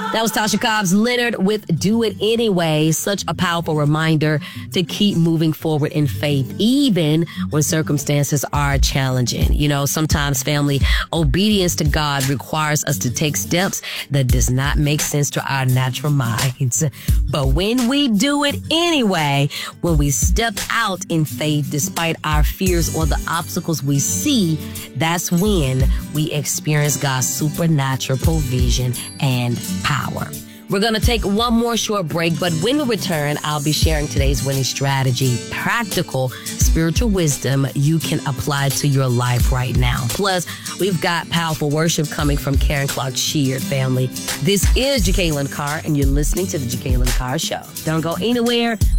That was Tasha Cobbs Leonard with Do It Anyway. Such a powerful reminder to keep moving forward in faith, even when circumstances are challenging. You know, sometimes, family, obedience to God requires us to take steps that does not make sense to our natural minds. But when we do it anyway, when we step out in faith despite our fears or the obstacles we see, that's when we experience God's supernatural provision and power. We're going to take one more short break, but when we return, I'll be sharing today's winning strategy, practical spiritual wisdom you can apply to your life right now. Plus, we've got powerful worship coming from Karen Clark Sheard, family. This is Jekalyn Carr, and you're listening to the Jekalyn Carr Show. Don't go anywhere.